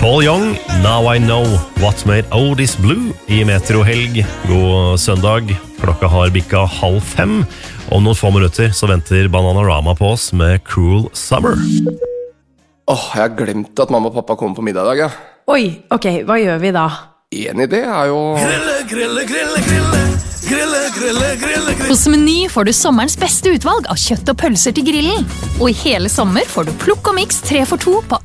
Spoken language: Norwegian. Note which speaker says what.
Speaker 1: Paul Young, Now I Know What Made Otis Blue i Metrohelg. God søndag, klokka har bikka 4:30. Om noen få minutter så venter Bananarama på oss med Cruel Summer.
Speaker 2: Jeg har glemt at mamma og pappa kommer på middag i dag, ja.
Speaker 3: Oi, ok, hva gjør vi da?
Speaker 2: En idé er jo...
Speaker 4: Hos Meny får du sommerens beste utvalg av kjøtt og pølser til grillen. Og i hele sommer får du plukk og mix 3 for 2 på